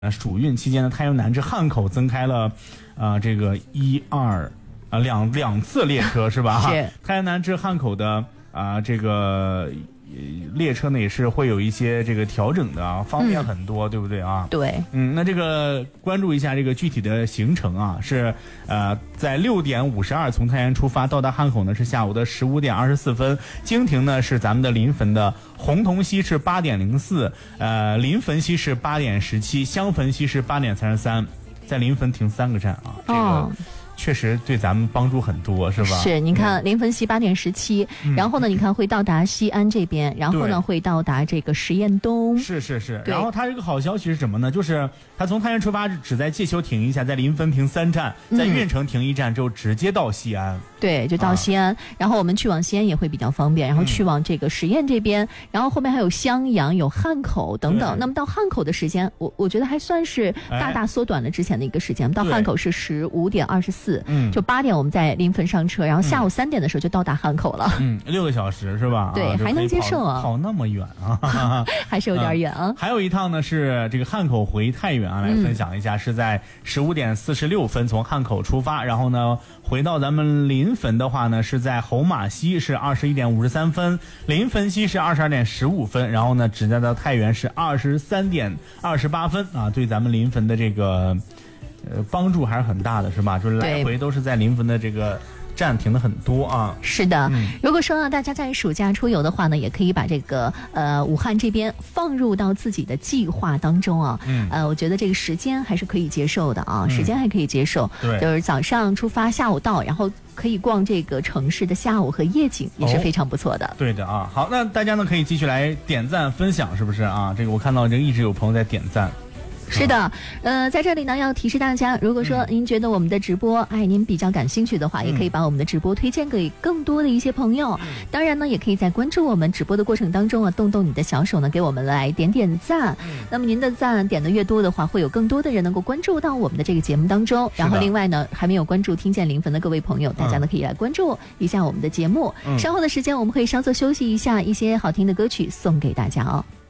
暑运期间呢，太原南至汉口增开了，这个两次列车是吧？ 是。 太原南至汉口的这个列车呢也是会有一些这个调整的啊，方便很多，对不对啊？ 对。 那这个关注一下这个具体的行程啊，是在6点52从太原出发，到达汉口呢是下午的15点24分，经停呢是咱们的临汾的洪洞西是8点04，临汾西是8点17，襄汾西是8点33，在临汾停3个站啊，这个确实对咱们帮助很多，是吧？ 是，你看临汾西8点17，然后呢，你看会到达西安这边，然后呢会到达这个石堰东。 是。然后它这个好消息是什么呢？就是它从太原出发，只在介休停一下，在临汾停3站，在运城停1站之后，直接到西安。 对，就到西安，然后我们去往西安也会比较方便，然后去往这个石堰这边，然后后面还有襄阳、有汉口等等。那么到汉口的时间，我觉得还算是大大缩短了之前的一个时间。到汉口是15点24，就8点我们在临汾上车，然后下午3点的时候就到达汉口了。 6个小时是吧？ 对，还能接受啊。 跑那么远啊， 还是有点远啊。 还有一趟呢是这个汉口回太原啊，来分享一下，是在15点46分从汉口出发，然后呢回到咱们临汾的话呢，是在侯马溪是21点53分，临汾西是22点15分，然后呢直接到太原是23点28分啊，对咱们临汾的这个帮助还是很大的，是吧？就是来回都是在临汾的这个站停的很多啊。 是的，如果说大家在暑假出游的话呢，也可以把这个武汉这边放入到自己的计划当中啊。我觉得这个时间还是可以接受的啊，时间还可以接受。 对， 就是早上出发，下午到，然后可以逛这个城市的下午和夜景，也是非常不错的。 对的啊，好，那大家呢可以继续来点赞分享，是不是啊？这个我看到这个一直有朋友在点赞。 是的，在这里呢要提示大家，如果说您觉得我们的直播，您比较感兴趣的话，也可以把我们的直播推荐给更多的一些朋友。当然呢，也可以在关注我们直播的过程当中啊，动动你的小手呢，给我们来点点赞。那么您的赞点的越多的话，会有更多的人能够关注到我们的这个节目当中。然后另外呢，还没有关注听见临汾的各位朋友，大家呢可以来关注一下我们的节目。稍后的时间我们会稍作休息一下，一些好听的歌曲送给大家哦。